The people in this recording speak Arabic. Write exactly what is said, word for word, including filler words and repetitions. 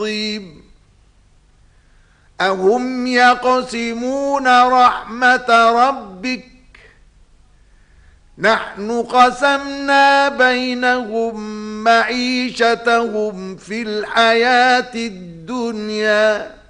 عظيم. أهم يقسمون رحمة ربك نحن قسمنا بينهم معيشتهم في الحياة الدنيا